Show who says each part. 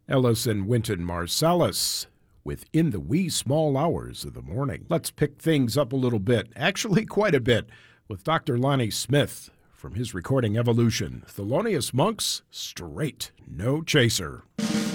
Speaker 1: Ellison Wynton Marsalis with In the Wee Small Hours of the Morning. Let's pick things up a little bit, actually quite a bit, with Dr. Lonnie Smith from his recording Evolution. Thelonious Monk's Straight No Chaser.